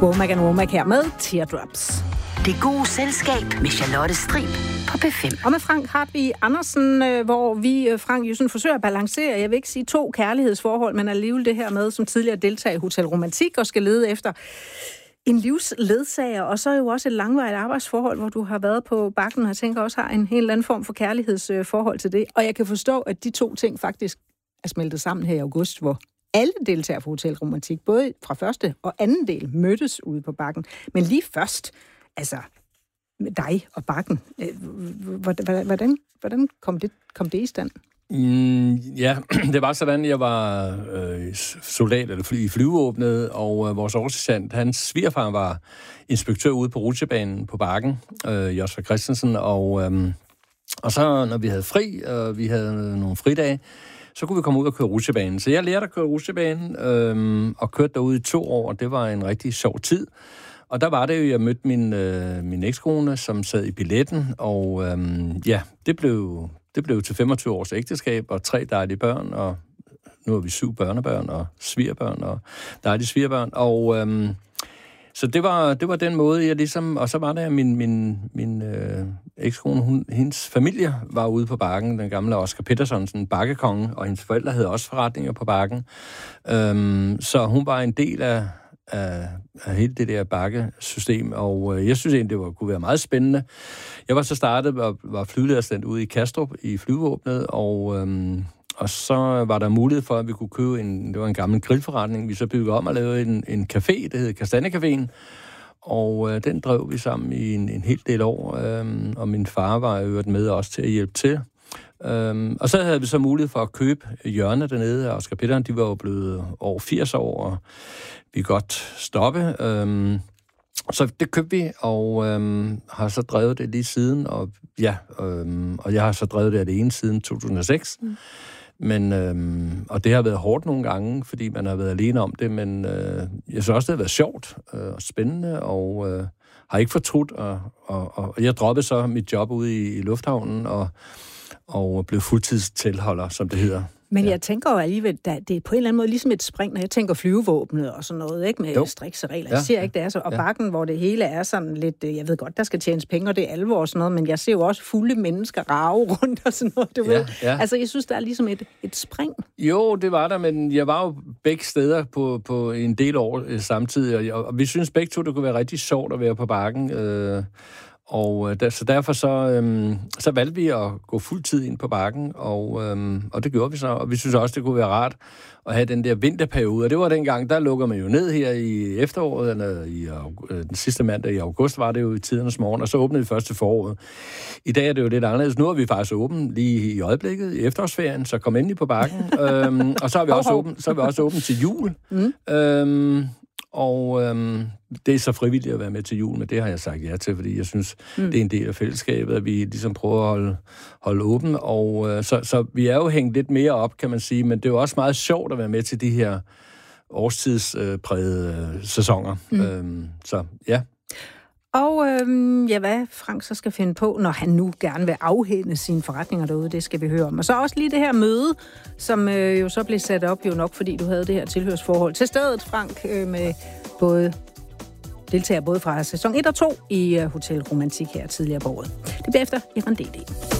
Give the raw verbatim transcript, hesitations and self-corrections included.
Womack and Womack her med Teardrops. Det gode selskab med Charlotte Strib på P fem. Og med Frank Hartvig Andersen, hvor vi, Frank, jo sådan forsøger at balancere, jeg vil ikke sige to kærlighedsforhold, men alligevel det her med, som tidligere deltager i Hotel Romantik og skal lede efter en livsledsager, og så er jo også et langvarigt arbejdsforhold, hvor du har været på bakken, og jeg tænker også har en helt anden form for kærlighedsforhold til det. Og jeg kan forstå, at de to ting faktisk er smeltet sammen her i august, hvor alle deltager på Hotel Romantik, både fra første og anden del, mødtes ude på bakken. Men lige først, altså med dig og bakken, hvordan, hvordan kom, det, kom det i stand? Mm, ja, det var sådan, jeg var øh, soldat eller fly, i flyvevåbnet, og øh, vores oversergeant, hans svigerfar var inspektør ude på rutsjebanen på bakken, øh, Josef Christensen, og, øh, og så når vi havde fri, og vi havde nogle fridage, så kunne vi komme ud og køre rutsjebanen. Så jeg lærte at køre rutsjebanen, øh, og kørte derude i to år, og det var en rigtig sjov tid. Og der var det jo, jeg mødte min, øh, min ekskone, som sad i billetten, og øh, ja, det blev... Det blev til femogtyve års ægteskab og tre dejlige børn, og nu har vi syv børnebørn og svigerbørn og dejlige svigerbørn. Og øhm, så det var, det var den måde, jeg ligesom... Og så var der min, min, min øh, ekskone, hun, hendes familie var ude på bakken, den gamle Oscar Peterson, sådan en bakkekonge, og hendes forældre havde også forretninger på bakken. Øhm, så hun var en del af... Af, af hele det der bakkesystem, og øh, jeg synes egentlig, det var, kunne være meget spændende. Jeg var så startet og var flyvelederstand ude i Kastrup i flyvevåbnet, og, øhm, og så var der mulighed for, at vi kunne købe en, det var en gammel grillforretning, vi så byggede om og lavede en, en café, det hed Kastanjecaféen, og øh, den drev vi sammen i en, en hel del år, øh, og min far var jo med også til at hjælpe til. Um, og så havde vi så mulighed for at købe hjørnet dernede, og Oscar Peterson, de var jo blevet over firs år, og vi kunne godt stoppe. Um, så det købte vi, og um, har så drevet det lige siden, og ja, um, og jeg har så drevet det alene siden to tusind og seks. Mm. Men, um, og det har været hårdt nogle gange, fordi man har været alene om det, men uh, jeg synes også, det har været sjovt uh, og spændende, og uh, har ikke fortrudt, og, og, og jeg droppede så mit job ude i, i lufthavnen, og og blev fuldtidstilholder, som det hedder. Men ja. jeg tænker jo alligevel, at det er på en eller anden måde ligesom et spring, når jeg tænker flyvevåbnet og sådan noget, ikke, med strikse regler. Jeg ja. ser ikke, det er så. Og bakken, hvor det hele er sådan lidt, jeg ved godt, der skal tjenes penge, og det er alvor og sådan noget, men jeg ser jo også fulde mennesker rage rundt og sådan noget, du ja, ved. Ja. Altså, jeg synes, der er ligesom et, et spring. Jo, det var der, men jeg var jo begge steder på, på en del år øh, samtidig, og, og vi synes begge to, det kunne være rigtig sjovt at være på bakken, øh, Og der, så derfor så, øhm, så valgte vi at gå fuldtid ind på bakken, og, øhm, og det gjorde vi så. Og vi synes også, det kunne være rart at have den der vinterperiode. Og det var dengang, der lukker man jo ned her i efteråret, eller i øh, den sidste mandag i august var det jo i tidernes morgen, og så åbnede vi først til foråret. I dag er det jo lidt anderledes. Nu er vi faktisk åbent lige i øjeblikket, i efterårsferien, så kom endelig på bakken. øhm, og så er vi også åbent, så er vi også åbent til jul. Mm. Øhm, Og øhm, det er så frivilligt at være med til jul, men det har jeg sagt ja til, fordi jeg synes, mm. det er en del af fællesskabet, at vi ligesom prøver at holde, holde åben. Og, øh, så, så vi er jo hængt lidt mere op, kan man sige, men det er jo også meget sjovt at være med til de her årstidsprægede øh, sæsoner. Mm. Øhm, så ja. Og øhm, ja, hvad Frank så skal finde på, når han nu gerne vil afhænde sine forretninger derude, det skal vi høre om. Og så også lige det her møde, som øh, jo så blev sat op, jo nok fordi du havde det her tilhørsforhold til stedet, Frank, øh, med både deltager både fra sæson et og to i uh, Hotel Romantik her tidligere på året. Det bliver efter Irene D D.